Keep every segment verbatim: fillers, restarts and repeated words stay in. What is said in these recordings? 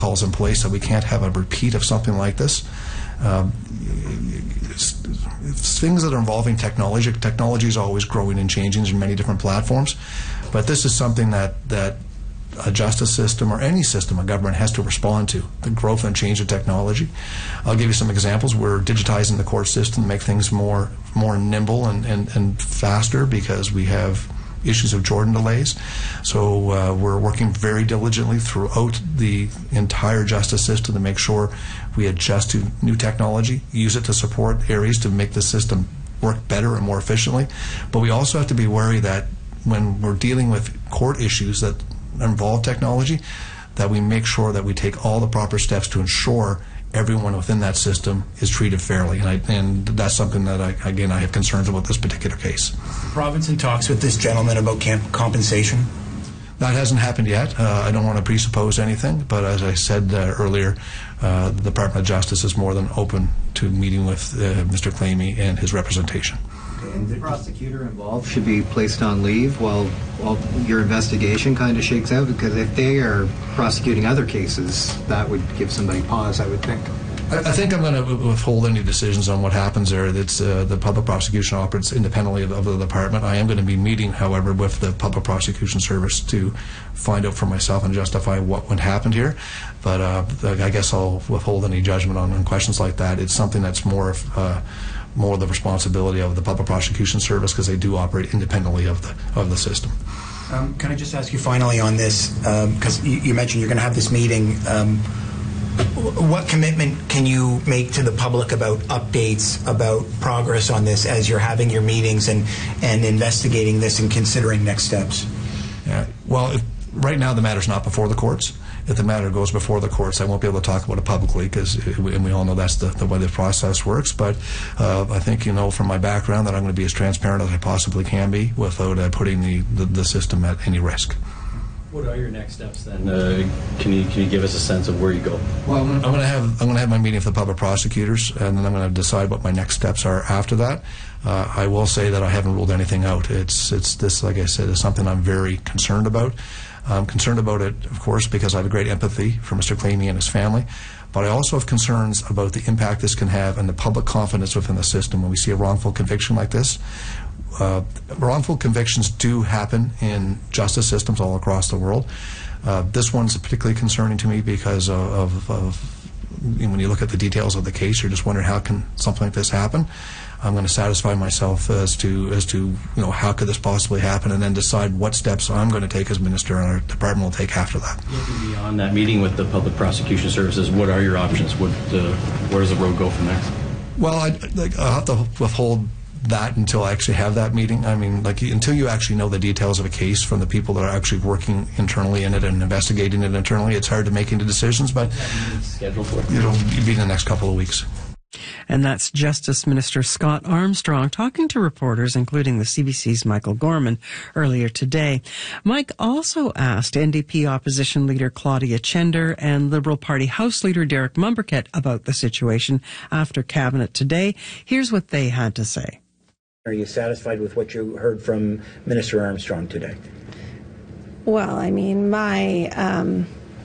protocols in place so we can't have a repeat of something like this. Um, it's, it's things that are involving technology. Technology is always growing and changing in many different platforms, but this is something that, that a justice system or any system of government has to respond to, the growth and change of technology. I'll give you some examples. We're digitizing the court system to make things more more nimble and, and, and faster because we have issues of Jordan delays. So uh, we're working very diligently throughout the entire justice system to make sure we adjust to new technology, use it to support areas to make the system work better and more efficiently. But we also have to be wary that when we're dealing with court issues that involve technology, that we make sure that we take all the proper steps to ensure everyone within that system is treated fairly, and, I, and that's something that, I, again, I have concerns about this particular case. The province in talks with this gentleman about camp compensation? That hasn't happened yet. Uh, I don't want to presuppose anything, but as I said uh, earlier, uh, the Department of Justice is more than open to meeting with uh, Mister Clamy and his representation. And the prosecutor involved should be placed on leave while, while your investigation kind of shakes out, because if they are prosecuting other cases, that would give somebody pause, I would think. I, I think I'm going to withhold any decisions on what happens there. It's uh, the public prosecution operates independently of, of the department. I am going to be meeting, however, with the Public Prosecution Service to find out for myself and justify what would happen here. But uh, I guess I'll withhold any judgment on, on questions like that. It's something that's more of uh, more the responsibility of the Public Prosecution Service because they do operate independently of the of the system. Um, can I just ask you finally on this, because um, you, you mentioned you're going to have this meeting. Um, what commitment can you make to the public about updates, about progress on this as you're having your meetings and, and investigating this and considering next steps? Yeah. Well, if, right now the matter's not before the courts. If the matter goes before the courts, I won't be able to talk about it publicly, because, and we all know that's the, the way the process works. But uh, I think you know from my background that I'm going to be as transparent as I possibly can be without uh, putting the, the, the system at any risk. What are your next steps then? Uh, can you can you give us a sense of where you go? Well, I'm going to have I'm going to have my meeting with the public prosecutors, and then I'm going to decide what my next steps are after that. Uh, I will say that I haven't ruled anything out. It's it's this, like I said, is something I'm very concerned about. I'm concerned about it, of course, because I have a great empathy for Mister Clamy and his family, but I also have concerns about the impact this can have on the public confidence within the system when we see a wrongful conviction like this. Uh, wrongful convictions do happen in justice systems all across the world. Uh, this one's particularly concerning to me because of, of, of when you look at the details of the case, you're just wondering how can something like this happen. I'm going to satisfy myself as to as to you know how could this possibly happen, and then decide what steps I'm going to take as minister, and our department will take after that. Looking beyond that meeting with the Public Prosecution Services, what are your options? What, uh, where does the road go from there? Well, I, like, I'll have to withhold that until I actually have that meeting. I mean, like until you actually know the details of a case from the people that are actually working internally in it and investigating it internally, it's hard to make any decisions. But scheduled for it'll be in the next couple of weeks. And that's Justice Minister Scott Armstrong talking to reporters, including the C B C's Michael Gorman, earlier today. Mike also asked N D P opposition leader Claudia Chender and Liberal Party House leader Derek Mumberket about the situation after Cabinet today. Here's what they had to say. Are you satisfied with what you heard from Minister Armstrong today? Well, I mean, my um,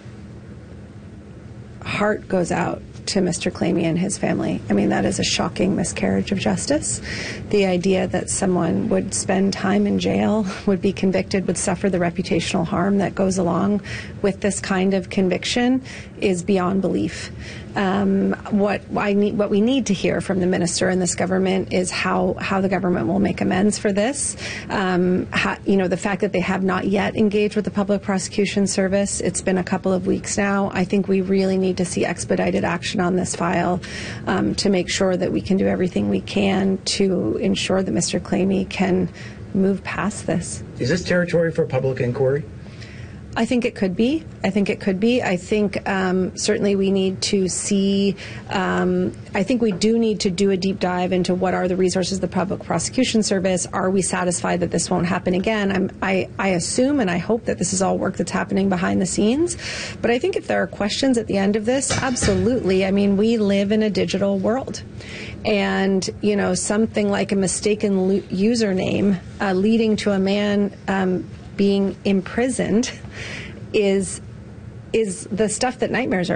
heart goes out to Mister Clamy and his family. I mean, that is a shocking miscarriage of justice. The idea that someone would spend time in jail, would be convicted, would suffer the reputational harm that goes along with this kind of conviction is beyond belief. Um, what I need, what we need to hear from the minister and this government is how how the government will make amends for this. Um, how, you know, the fact that they have not yet engaged with the Public Prosecution Service. It's been a couple of weeks now. I think we really need to see expedited action on this file um, to make sure that we can do everything we can to ensure that Mister Clamy can move past this. Is this territory for public inquiry? I think it could be. I think it could be. I think um, certainly we need to see, um, I think we do need to do a deep dive into what are the resources of the Public Prosecution Service. Are we satisfied that this won't happen again? I'm, I, I assume and I hope that this is all work that's happening behind the scenes. But I think if there are questions at the end of this, absolutely. I mean, we live in a digital world. And, you know, something like a mistaken lo- username uh, leading to a man um, being imprisoned is is the stuff that nightmares are